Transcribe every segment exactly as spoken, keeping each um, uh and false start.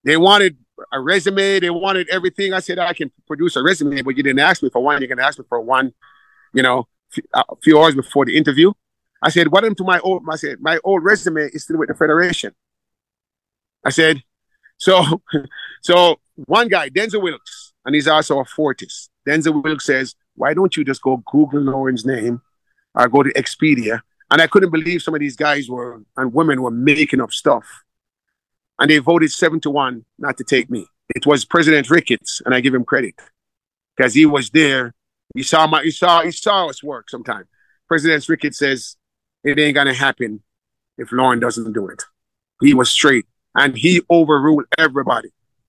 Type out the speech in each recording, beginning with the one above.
They wanted a resume. They wanted everything. I said, I can produce a resume, but you didn't ask me for one. You're going to ask me for one, you know, a few hours before the interview. I said, what happened to my old, I said, my old resume is still with the Federation. I said, so, so one guy, Denzel Wilkes, and he's also a Fortis. Denzel Wilkes says, why don't you just go Google Lauren's name or go to Expedia? And I couldn't believe some of these guys were, and women were making up stuff. And they voted seven to one not to take me. It was President Ricketts, and I give him credit because he was there. He saw my, he saw, he saw us work sometime. President Ricketts says, it ain't going to happen if Lauren doesn't do it. He was straight, and he overruled everybody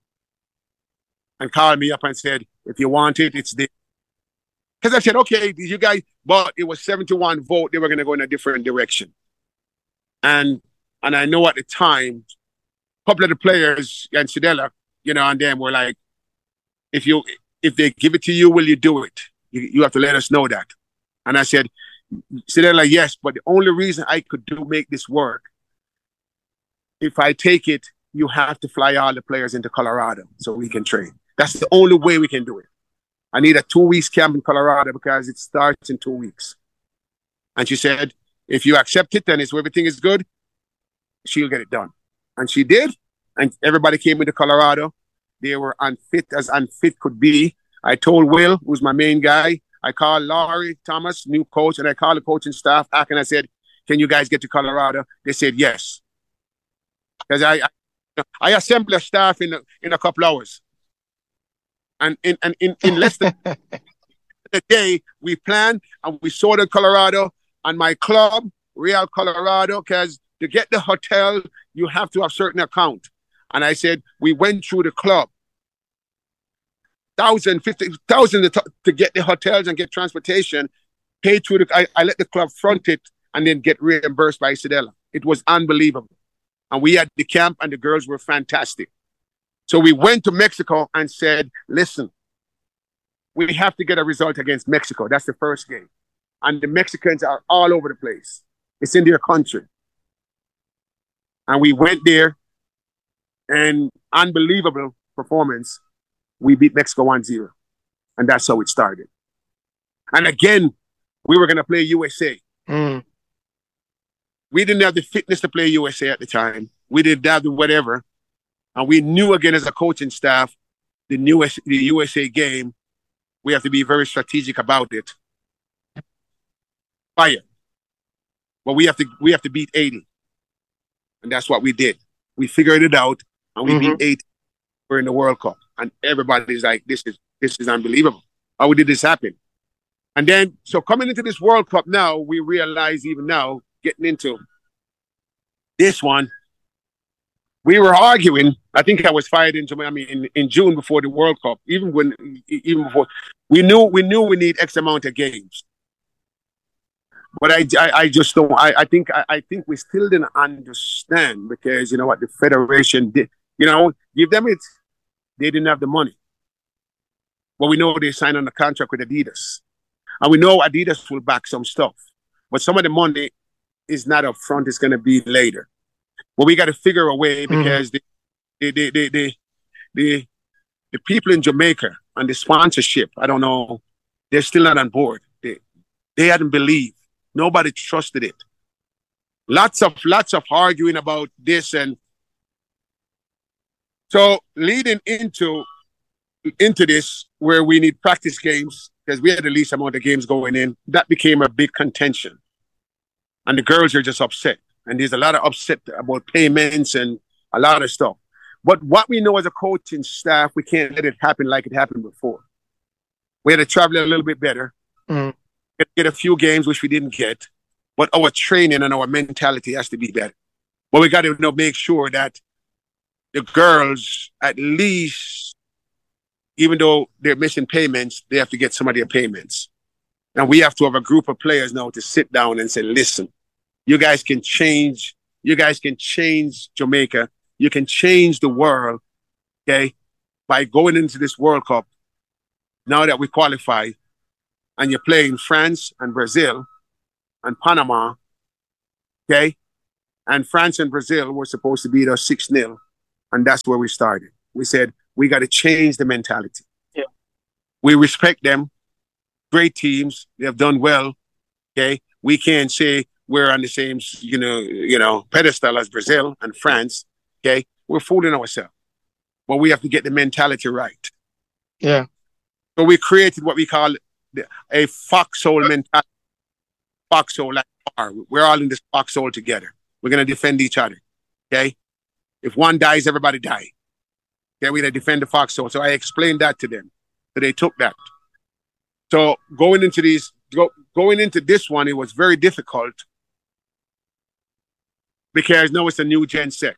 and called me up and said, if you want it, it's there. Because I said, okay, you guys, but it was seven to one vote. They were going to go in a different direction. And and I know at the time, a couple of the players and Sedella, you know, and them were like, if you if they give it to you, will you do it? You, you have to let us know that. And I said, Sedella, yes, but the only reason I could do make this work, if I take it, you have to fly all the players into Colorado so we can train. That's the only way we can do it. I need a two weeks camp in Colorado because it starts in two weeks. And she said, if you accept it and it's everything is good, she'll get it done. And she did. And everybody came into Colorado. They were unfit as unfit could be. I told Will, who's my main guy, I called Laurie Thomas, new coach, and I called the coaching staff back and I said, can you guys get to Colorado? They said yes. Because I, I I assembled a staff in a, in a couple hours. And in, and in, in less than a day, we planned and we saw the Colorado and my club, Real Colorado, because to get the hotel, you have to have certain account. And I said, we went through the club. Thousand, fifty thousand to, to get the hotels and get transportation, paid through the, I, I let the club front it and then get reimbursed by Sedella. It was unbelievable. And we had the camp and the girls were fantastic. So we went to Mexico and said, listen, we have to get a result against Mexico. That's the first game. And the Mexicans are all over the place. It's in their country. And we went there and unbelievable performance. We beat Mexico one zero. And that's how it started. And again, we were going to play U S A. Mm. We didn't have the fitness to play U S A at the time. We didn't have the whatever. And we knew, again, as a coaching staff, the, new, the U S A game, we have to be very strategic about it. Fire. But we have to we have to beat eighty. And that's what we did. We figured it out, and we Mm-hmm. beat eighty. We're in the World Cup. And everybody's like, this is this is unbelievable. How did this happen? And then, so coming into this World Cup now, we realize even now, getting into this one, we were arguing. I think I was fired in Jamaica, I mean, in, in June before the World Cup. Even when, even before, we knew we knew we need X amount of games. But I, I, I just don't. I, I think I, I think we still didn't understand because you know what the federation did. You know, give them it. They didn't have the money. But we know they signed on a contract with Adidas, and we know Adidas will back some stuff. But some of the money is not up front; it's going to be later. But we got to figure a way because mm. the, the, the, the, the, the people in Jamaica and the sponsorship, I don't know, they're still not on board. They, they hadn't believed. Nobody trusted it. Lots of, lots of arguing about this. And so leading into, into this, where we need practice games, because we had the least amount of games going in, that became a big contention. And the girls are just upset. And there's a lot of upset about payments and a lot of stuff. But what we know as a coaching staff, we can't let it happen like it happened before. We had to travel a little bit better. Mm. Get a few games, which we didn't get. But our training and our mentality has to be better. But we got to you know, make sure that the girls, at least, even though they're missing payments, they have to get some of their payments. And we have to have a group of players now to sit down and say, listen, you guys can change, you guys can change Jamaica. You can change the world, okay, by going into this World Cup. Now that we qualify, and you're playing France and Brazil and Panama, okay? And France and Brazil were supposed to beat us six nil. And that's where we started. We said, we got to change the mentality. Yeah. We respect them. Great teams. They have done well. Okay. We can't say we're on the same, you know, you know, pedestal as Brazil and France. Okay. We're fooling ourselves. But we have to get the mentality right. Yeah. So we created what we call a foxhole mentality. Foxhole, like we're all in this foxhole together. We're going to defend each other. Okay. If one dies, everybody die. Okay. We're going to defend the foxhole. So I explained that to them. So they took that. So going into these, go, going into this one, it was very difficult because now it's a new gen sec.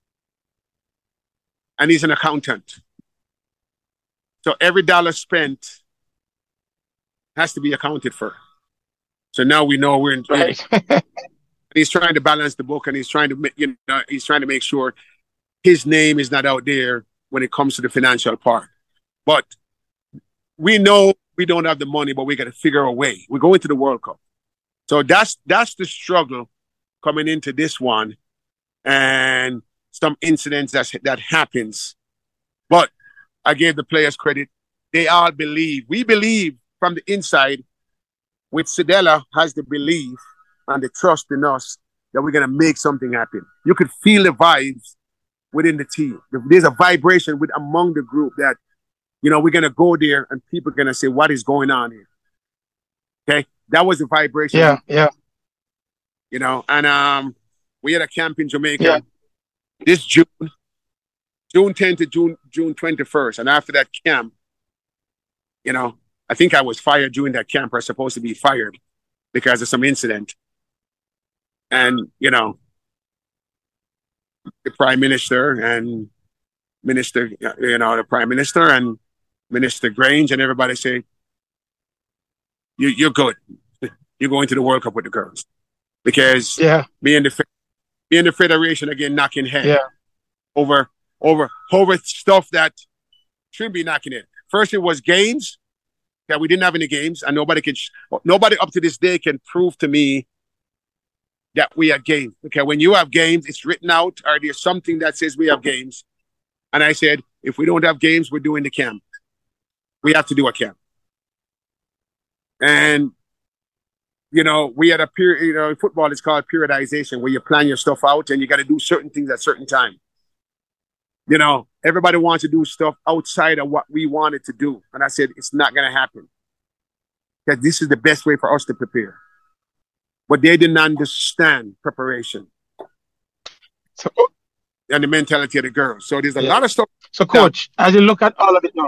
And he's an accountant. So every dollar spent has to be accounted for. So now we know we're in. Right. He's trying to balance the book, and he's trying to, you know, he's trying to make sure his name is not out there when it comes to the financial part. But we know we don't have the money, but we got to figure a way. We're going to the World Cup, so that's that's the struggle coming into this one, and some incidents that that happens. But I gave the players credit; they all believe. We believe from the inside. With Sedela has the belief and the trust in us that we're going to make something happen. You could feel the vibes within the team. There's a vibration with among the group that, you know, we're going to go there and people are going to say, what is going on here? Okay. That was the vibration. Yeah. Yeah. You know, and um, we had a camp in Jamaica yeah. this June, June tenth to June, June twenty-first. And after that camp, you know, I think I was fired during that camp. I was supposed to be fired because of some incident. And, you know, the Prime Minister and Minister, you know, the Prime Minister and Minister Grange and everybody say, you, you're good. You're going to the World Cup with the girls. Because yeah. me and the me and the Federation again knocking head yeah. over, over, over stuff that shouldn't be knocking it. First, it was games. Yeah, we didn't have any games, and nobody can, nobody up to this day can prove to me that we have games. Okay, when you have games, it's written out, or there's something that says we have games. And I said, if we don't have games, we're doing the camp. We have to do a camp. And, you know, we had a period, you know, football is called periodization, where you plan your stuff out and you got to do certain things at certain time. You know, everybody wants to do stuff outside of what we wanted to do. And I said, it's not going to happen. Because this is the best way for us to prepare. But they didn't understand preparation. So, and the mentality of the girls. So there's a yeah. lot of stuff. So, Coach, now, as you look at all of it now.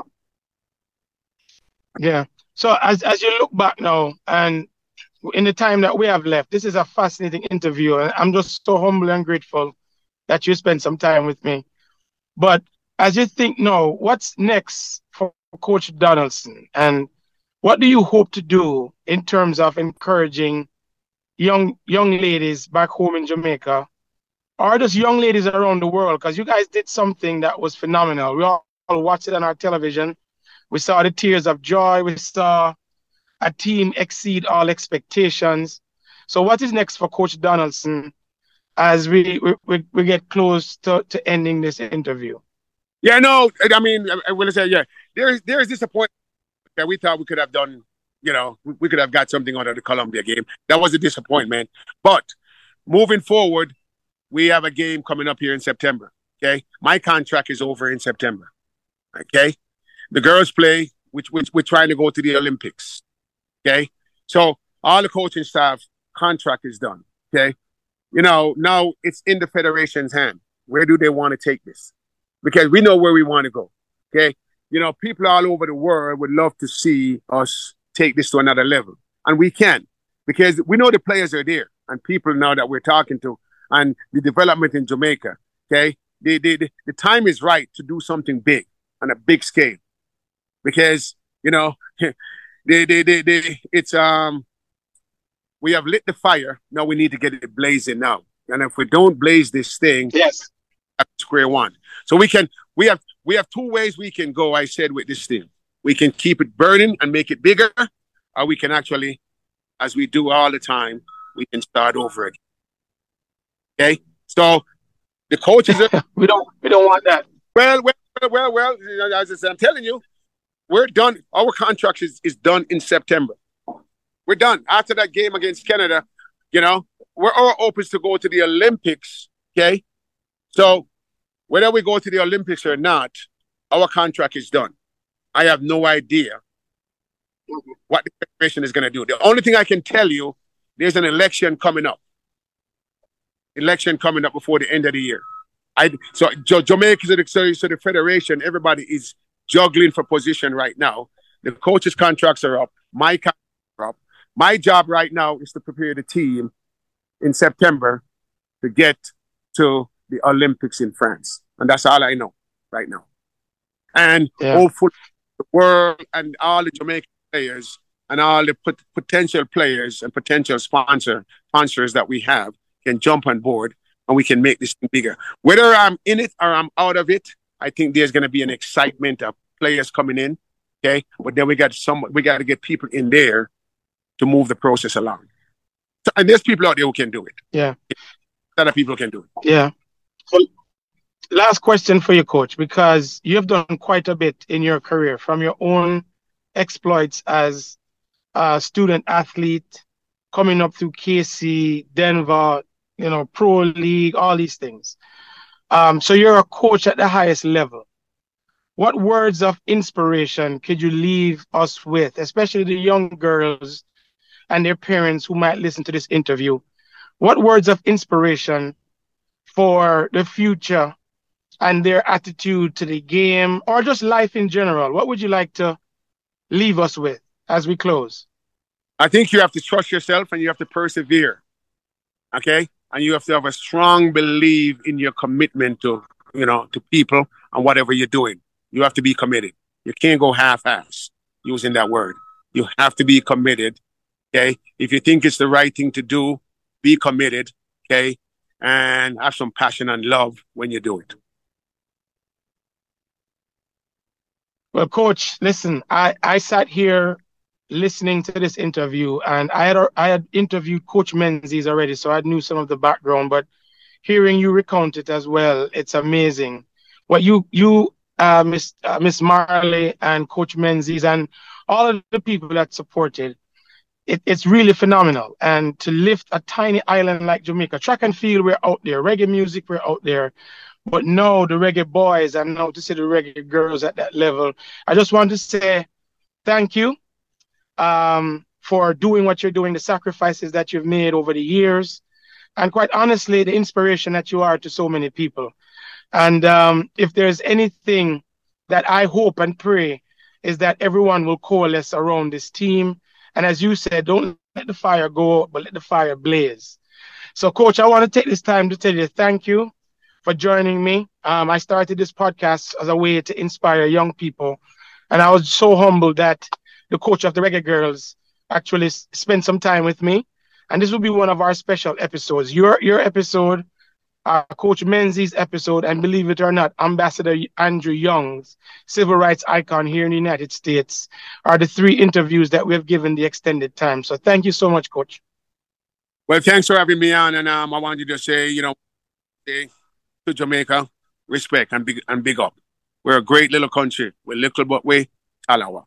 Yeah. So as, as you look back now, and in the time that we have left, this is a fascinating interview. And I'm just so humble and grateful that you spent some time with me. But as you think now, what's next for Coach Donaldson? And what do you hope to do in terms of encouraging young young ladies back home in Jamaica, or just young ladies around the world? Because you guys did something that was phenomenal. We all watched it on our television. We saw the tears of joy. We saw a team exceed all expectations. So what is next for Coach Donaldson as we we, we get close to, to ending this interview? Yeah, no, I mean, I want to say, yeah, there's there's disappointment that we thought we could have done, you know, we, we could have got something out of the Colombia game. That was a disappointment. But moving forward, we have a game coming up here in September, okay? My contract is over in September, okay? The girls play, which, which we're trying to go to the Olympics, okay? So all the coaching staff contract is done, okay? You know, now it's in the Federation's hand. Where do they want to take this? Because we know where we want to go, okay? You know, people all over the world would love to see us take this to another level. And we can, because we know the players are there and people now that we're talking to and the development in Jamaica, okay? The, the, the, the time is right to do something big on a big scale. Because, you know, they, they, they, they, it's, um, we have lit the fire. Now we need to get it blazing now. And if we don't blaze this thing, yes, at square one. So we can, we have, we have two ways we can go, I said, with this thing. We can keep it burning and make it bigger, or we can actually, as we do all the time, we can start over again. Okay? So The coaches are we don't we don't want that. Well, well, well, well, well. As I said, I'm telling you, we're done. Our contract is, is done in September. We're done. After that game against Canada, you know, we're all open to go to the Olympics, okay? So whether we go to the Olympics or not, our contract is done. I have no idea what the federation is going to do. The only thing I can tell you, there's an election coming up. Election coming up before the end of the year. I so Jamaica, so, so the federation, everybody is juggling for position right now. The coaches' contracts are up. My contracts are up. My job right now is to prepare the team in September to get to the Olympics in France, and that's all I know right now. And yeah. hopefully, the world and all the Jamaican players and all the pot- potential players and potential sponsor sponsors that we have can jump on board, and we can make this thing bigger. Whether I'm in it or I'm out of it, I think there's going to be an excitement of players coming in, okay? But then we got some, we got to get people in there to move the process along. So, and there's people out there who can do it. Yeah. Other people can do it. Yeah. So, last question for you, Coach, because you have done quite a bit in your career, from your own exploits as a student athlete, coming up through K C, Denver, you know, Pro League, all these things. Um, so you're a coach at the highest level. What words of inspiration could you leave us with, especially the young girls and their parents who might listen to this interview? What words of inspiration for the future and their attitude to the game, or just life in general? What would you like to leave us with as we close? I think you have to trust yourself and you have to persevere, okay? And you have to have a strong belief in your commitment to, you know, to people and whatever you're doing. You have to be committed. You can't go half-ass using that word. You have to be committed, okay? If you think it's the right thing to do, be committed, okay? And have some passion and love when you do it. Well, Coach, listen, I, I sat here listening to this interview, and I had I had interviewed Coach Menzies already, so I knew some of the background, but hearing you recount it as well, it's amazing. What you, you uh, Miss uh, Miss Marley and Coach Menzies and all of the people that supported, it, it's really phenomenal. And to lift a tiny island like Jamaica, track and field, we're out there, reggae music, we're out there. But now the reggae boys, and now to see the reggae girls at that level, I just want to say thank you um, for doing what you're doing, the sacrifices that you've made over the years, and quite honestly, the inspiration that you are to so many people. And um, if there's anything that I hope and pray is that everyone will coalesce around this team. And as you said, don't let the fire go out, but let the fire blaze. So, Coach, I want to take this time to tell you thank you for joining me. Um, I started this podcast as a way to inspire young people. And I was so humbled that the coach of the Reggae Girls actually s- spent some time with me. And this will be one of our special episodes. Your your episode, uh, Coach Menzies' episode, and believe it or not, Ambassador Andrew Young's civil rights icon here in the United States, are the three interviews that we have given the extended time. So thank you so much, Coach. Well, thanks for having me on. And um, I wanted to say, you know, say to Jamaica, respect and big and big up. We're a great little country. We're little but we Talawa.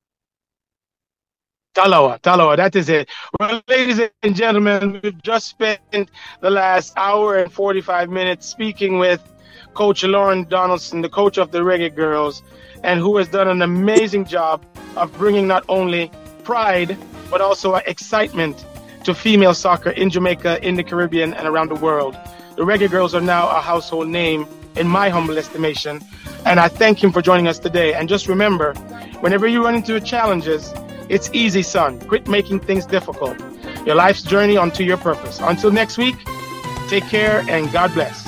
Talawa, Talawa, that is it. Well, ladies and gentlemen, we've just spent the last hour and forty-five minutes speaking with Coach Lauren Donaldson, the coach of the Reggae Girls, and who has done an amazing job of bringing not only pride, but also excitement to female soccer in Jamaica, in the Caribbean, and around the world. The Reggae Girls are now a household name, in my humble estimation, and I thank him for joining us today. And just remember, whenever you run into challenges, it's easy, son. Quit making things difficult. Your life's journey onto your purpose. Until next week, take care and God bless.